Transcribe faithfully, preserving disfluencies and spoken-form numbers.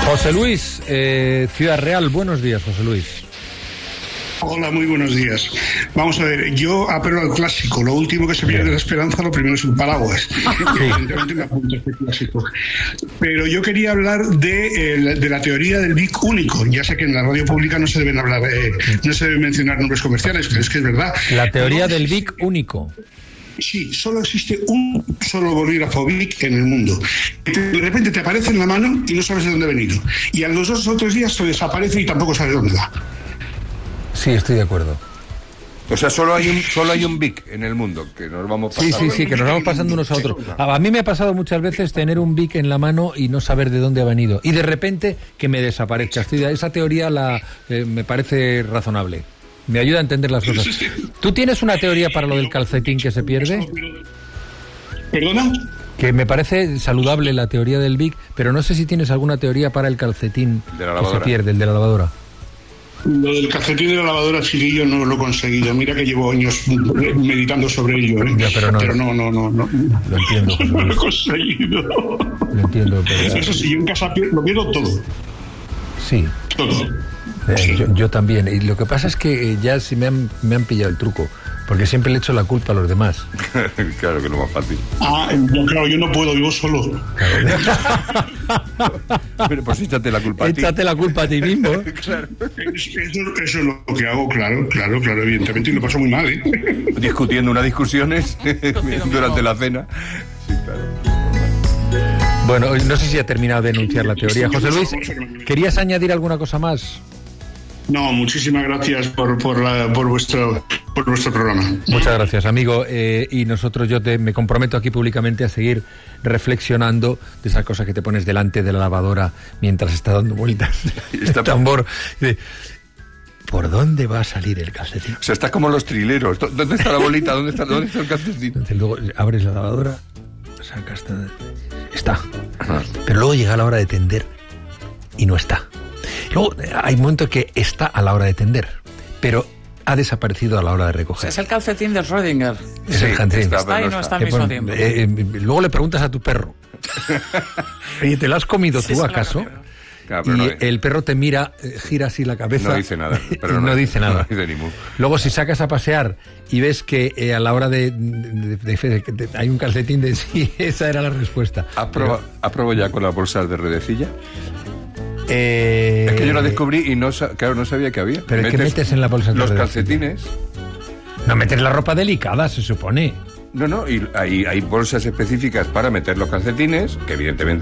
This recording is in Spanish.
José Luis, eh, Ciudad Real, buenos días, José Luis. Hola, muy buenos días. Vamos a ver, yo apelo al clásico. Lo último que se pierde es la esperanza, lo primero es un paraguas. Evidentemente me apunto a este clásico. Pero yo quería hablar de, eh, de la teoría del B I C único. Ya sé que en la radio pública no se deben hablar, eh, no se deben mencionar nombres comerciales, pero es que es verdad. La teoría del B I C único. Sí, solo existe un solo bolígrafo B I C en el mundo. De repente te aparece en la mano y no sabes de dónde ha venido. Y a los dos o tres días se desaparece y tampoco sabes dónde va. Sí, estoy de acuerdo. O sea, solo hay un solo hay un B I C en el mundo, que nos vamos pasando. Sí, sí, sí, que nos vamos pasando unos a otros. A mí me ha pasado muchas veces tener un B I C en la mano y no saber de dónde ha venido. Y de repente que me desaparezca. Esa teoría la eh, me parece razonable. Me ayuda a entender las cosas. ¿Tú tienes una teoría para lo del calcetín que se pierde? ¿Perdona? Que me parece saludable la teoría del B I C, pero no sé si tienes alguna teoría para el calcetín que se pierde, el de la lavadora. Lo del calcetín de la lavadora, chiquillo, no lo he conseguido. Mira que llevo años meditando sobre ello, ¿eh? Ya, pero no, pero no, no, no, no. Lo entiendo. No lo he conseguido. Lo entiendo, pero... Eso sí, yo en casa lo pierdo todo. Sí. Todo. Eh, sí. yo, yo también. Y lo que pasa es que eh, ya sí me han, me han pillado el truco. Porque siempre le echo la culpa a los demás. Claro que es lo más fácil. Ah, no, claro, yo no puedo, vivo solo. Claro. Pero pues échate la culpa a ti. Échate la culpa a ti mismo. Claro. Eso, eso es lo que hago, claro, claro, claro, evidentemente, y lo paso muy mal, ¿eh? Discutiendo unas discusiones durante la cena. Sí, claro. Bueno, no sé si ha terminado de enunciar la teoría. José Luis, ¿querías añadir alguna cosa más? No, muchísimas gracias por por, la, por vuestro por vuestro programa. Muchas gracias, amigo. Eh, y nosotros, yo te me comprometo aquí públicamente a seguir reflexionando de esas cosas que te pones delante de la lavadora mientras está dando vueltas el tambor. De, ¿por dónde va a salir el calcetín? O sea, está como los trileros. ¿Dónde está la bolita? ¿Dónde está, dónde está el calcetín? Entonces luego abres la lavadora, sacas... Está. Ajá. Pero luego llega la hora de tender y no está. Luego hay un momento que está a la hora de tender, pero ha desaparecido a la hora de recoger. O sea, es el calcetín de Schrödinger. Es sí, el calcetín. Está, está y no está al mismo pon, tiempo. Eh, eh, luego le preguntas a tu perro. Oye, ¿te lo has comido sí, tú acaso? Claro, y no el perro te mira, gira así la cabeza. No dice nada. Pero no, no dice nada. No dice ni mu. Luego si sacas a pasear y ves que eh, a la hora de, de, de, de, de, de hay un calcetín de sí, esa era la respuesta. ¿Has probado, pero... probado ya con las bolsas de redecilla? Eh... Es que yo la descubrí y no, claro, no sabía que había. ¿Pero metes, qué metes en la bolsa de los redecilla? Calcetines. No metes la ropa delicada, se supone. No, no, y hay, hay bolsas específicas para meter los calcetines, que evidentemente